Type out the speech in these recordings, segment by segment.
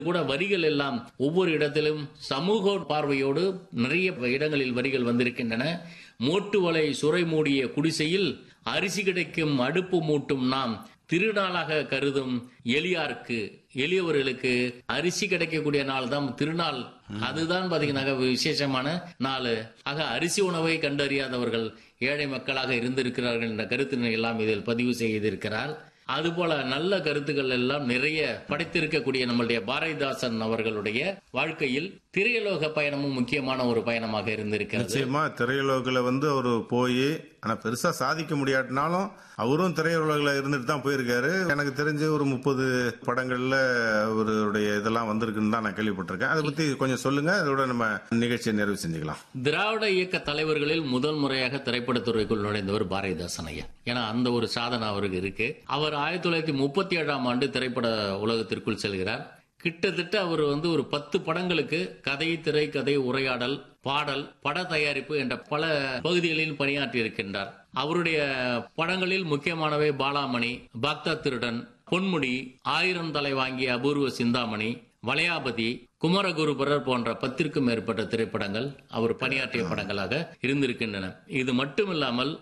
கூட வரிகள் எல்லாம் ஒவ்வொரு இடத்திலும் சமூக பார்வையோடு நிறைய இடங்களில் வரிகள் வந்திருக்கின்றன. மோட்டு வலை சுரை மூடிய குடிசையில் அரிசி கிடைக்கும் அடுப்பு மூட்டும் நாம் திருநாளாக கருதும் எளியாருக்கு, எளியவர்களுக்கு அரிசி கிடைக்கக்கூடிய நாள் தான் திருநாள். அதுதான் பாத்தீங்கன்னா விசேஷமான நாள். ஆக அரிசி உணவை கண்டறியாதவர்கள் ஏழை மக்களாக இருந்திருக்கிறார்கள் என்ற கருத்தினை எல்லாம் இதில் பதிவு செய்திருக்கிறார். அதுபோல நல்ல கருத்துக்கள் எல்லாம் நிறைய படைத்திருக்கக்கூடிய நம்முடைய பாரதிதாசன் அவர்களுடைய வாழ்க்கையில் திரையுலக பயணமும் முக்கியமான ஒரு பயணமாக இருந்திருக்கிறது. நிச்சயமா திரையுலகில் அவரு போய் ஆனா பெருசா சாதிக்க முடியாட்டினாலும் அவரும் திரையுலகில் இருந்துட்டு தான் போயிருக்காரு. எனக்கு தெரிஞ்சு ஒரு 30 படங்கள்ல அவருடைய இதெல்லாம் வந்திருக்குன்னு தான் நான் கேள்விப்பட்டிருக்கேன். அதை பத்தி கொஞ்சம் சொல்லுங்க, அதோட நம்ம நிகழ்ச்சியை நிறைவு செஞ்சுக்கலாம். திராவிட இயக்க தலைவர்களில் முதல் முறையாக திரைப்படத்துறைக்குள் நுழைந்தவர் பாரதிதாசன் ஐயா. ஏன்னா அந்த ஒரு சாதனை அவருக்கு இருக்கு. அவர் 1937ஆம் ஆண்டு திரைப்பட உலகத்திற்குள் செல்கிறார். கிட்டத்தட்ட அவர் ஒரு 10 படங்களுக்கு கதை, திரைக்கதை, உரையாடல், பாடல், பட தயாரிப்பு என்ற பல பகுதிகளில் பணியாற்றி இருக்கின்றார். அவருடைய படங்களில் முக்கியமானவை பாலாமணி, பாக்தாத் திருடன், பொன்முடி, 1000 தலை வாங்கிய அபூர்வ சிந்தாமணி, வளையாபதி, குமரகுருபரர் போன்ற 10க்கும் மேற்பட்ட திரைப்படங்கள் அவர் பணியாற்றிய படங்களாக இருந்திருக்கின்றன. இது மட்டுமில்லாமல்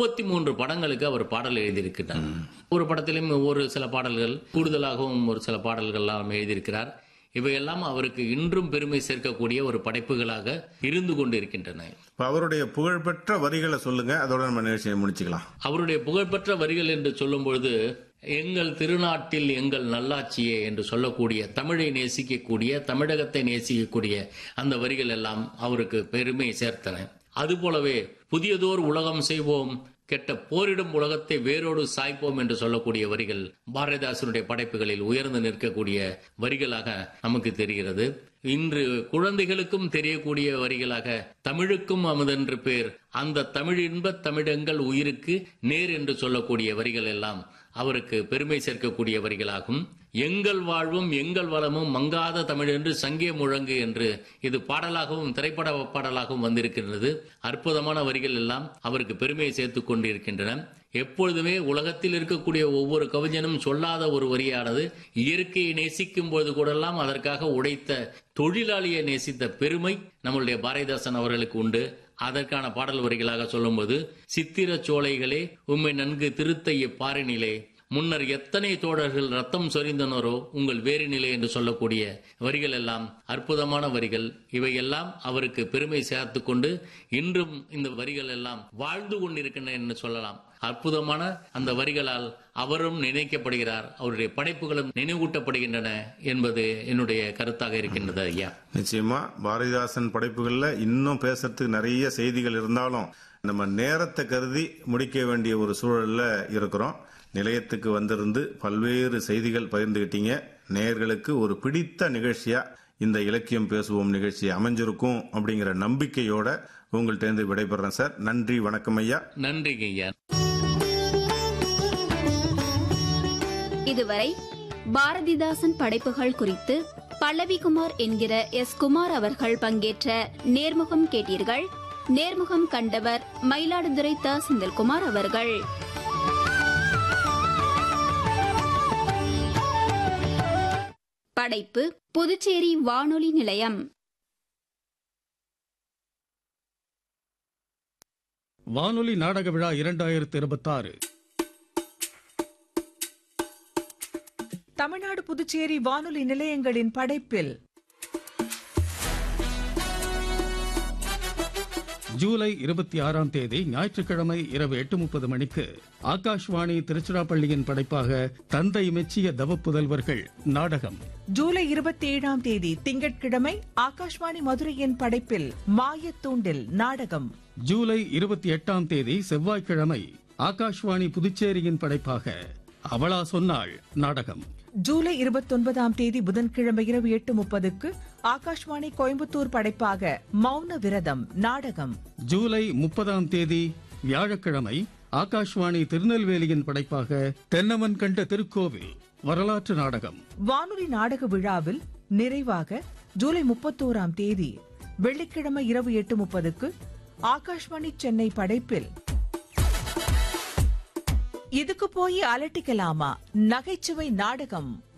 33 படங்களுக்கு அவர் பாடல் எழுதியிருக்கிறார். ஒரு படத்திலும் ஒரு சில பாடல்கள் கூடுதலாகவும் ஒரு சில பாடல்கள் எல்லாம் எழுதியிருக்கிறார். இவையெல்லாம் அவருக்கு இன்றும் பெருமை சேர்க்கக்கூடிய ஒரு படைப்புகளாக இருந்து கொண்டிருக்கின்றன. அவருடைய புகழ்பெற்ற வரிகளை சொல்லுங்க, அதோட நம்ம நிகழ்ச்சியை முடிச்சுக்கலாம். அவருடைய புகழ்பெற்ற வரிகள் என்று சொல்லும் பொழுது, எங்கள் திருநாட்டில் எங்கள் நல்லாட்சியே என்று சொல்லக்கூடிய, தமிழை நேசிக்கக்கூடிய, தமிழகத்தை நேசிக்கக்கூடிய அந்த வரிகள் எல்லாம் அவருக்கு பெருமை சேர்த்தன. அதுபோலவே புதியதோர் உலகம் செய்வோம், கெட்ட போரிடும் உலகத்தை வேரோடு சாய்ப்போம் என்று சொல்லக்கூடிய வரிகள் பாரதிதாசனுடைய படைப்புகளில் உயர்ந்து நிற்கக்கூடிய வரிகளாக நமக்கு தெரிகிறது. இன்று குழந்தைகளுக்கும் தெரியக்கூடிய வரிகளாக தமிழுக்கும் அமுதென்று பேர், அந்த தமிழ் இன்பத் தமிழங்கள் உயிருக்கு நேர் என்று சொல்லக்கூடிய வரிகள் எல்லாம் அவருக்கு பெருமை சேர்க்கக்கூடிய வரிகளாகும். எங்கள் வாழ்வும் எங்கள் வளமும் மங்காத தமிழ் என்று சங்கே முழங்கு என்று இது பாடலாகவும் திரைப்பட பாடலாகவும் வந்திருக்கின்றது. அற்புதமான வரிகள் எல்லாம் அவருக்கு பெருமையை சேர்த்துக் கொண்டிருக்கின்றன. எப்பொழுதுமே உலகத்தில் இருக்கக்கூடிய ஒவ்வொரு கவிஞனும் சொல்லாத ஒரு வரியானது, இயற்கையை நேசிக்கும் பொழுது கூடெல்லாம் அதற்காக உடைத்த தொழிலாளியை நேசித்த பெருமை நம்முடைய பாரதிதாசன் அவர்களுக்கு உண்டு. அதற்கான பாடல் வரிகளாக சொல்லும்போது, சித்திர சோலைகளே உம்மை நன்கு திருத்த பாரினிலே, முன்னர் எத்தனை தோழர்கள் ரத்தம் சொரிந்தனரோ உங்கள் வேறு நிலை என்று சொல்லக்கூடிய வரிகள் எல்லாம் அற்புதமான வரிகள். இவையெல்லாம் அவருக்கு பெருமை சேர்த்து கொண்டு இன்றும் இந்த வரிகள் எல்லாம் வாழ்ந்து கொண்டிருக்கின்றன என்று சொல்லலாம். அற்புதமான அந்த வரிகளால் அவரும் நினைக்கப்படுகிறார், அவருடைய படைப்புகளும் நினைவூட்டப்படுகின்றன என்பது என்னுடைய கருத்தாக இருக்கின்றது ஐயா. நிச்சயமா பாரதிதாசன் படைப்புகள்ல இன்னும் பேசுறதுக்கு நிறைய செய்திகள் இருந்தாலும் நம்ம நேரத்தை கருதி முடிக்க வேண்டிய ஒரு சூழல்ல இருக்கிறோம். நிலையத்துக்கு வந்திருந்து பல்வேறு செய்திகள் பகிர்ந்துகிட்டீங்க. நேயர்களுக்கு ஒரு பிடித்த நிகழ்ச்சியா இந்த இலக்கியம் பேசுவோம் நிகழ்ச்சி அமைஞ்சிருக்கும் அப்படிங்கிற நம்பிக்கையோட உங்கள்கிட்ட விடைபெறேன் சார். நன்றி, வணக்கம் ஐயா. நன்றி ஐயா. இதுவரை பாரதிதாசன் படைப்புகள் குறித்து பல்லவிகுமார் என்கிற எஸ். குமார் அவர்கள் பங்கேற்ற நேர்முகம் கேட்டீர்கள். நேர்முகம் கண்டவர் மயிலாடுதுறை த. செந்தில்குமார் அவர்கள். படைப்பு புதுச்சேரி வானொலி நிலையம். வானொலி நாடக விழா 2026 தமிழ்நாடு புதுச்சேரி வானொலி நிலையங்களின் படைப்பில் ஜூலை 26ஆம் தேதி ஞாயிற்றுக்கிழமை இரவு 8:30 மணிக்கு ஆகாஷ்வாணி திருச்சிராப்பள்ளியின் படைப்பாக தந்தை மெச்சிய தவப்புதல்வர்கள் நாடகம். ஜூலை 27ஆம் தேதி திங்கட்கிழமை ஆகாஷ்வாணி மதுரையின் படைப்பில் மாயத்தூண்டில் நாடகம். ஜூலை 28ஆம் தேதி செவ்வாய்க்கிழமை ஆகாஷ்வாணி புதுச்சேரியின் படைப்பாக அவளா சொன்னாள் நாடகம். ஜூலை 29ஆம் தேதி புதன்கிழமை இரவு 8:30க்கு ஆகாஷ்வாணி கோயம்புத்தூர் படைப்பாக மௌன விரதம் நாடகம். ஜூலை 30ஆம் தேதி வியாழக்கிழமை ஆகாஷ்வாணி திருநெல்வேலியின் படைப்பாக தென்னவன் கண்ட திருக்கோவில் வரலாற்று நாடகம். வானொலி நாடக விழாவில் நிறைவாக ஜூலை 31ஆம் தேதி வெள்ளிக்கிழமை இரவு 8:30க்கு ஆகாஷ்வாணி சென்னை படைப்பில் இதுக்கு போய் அலட்டிக்கலாமா நகைச்சுவை நாடகம்.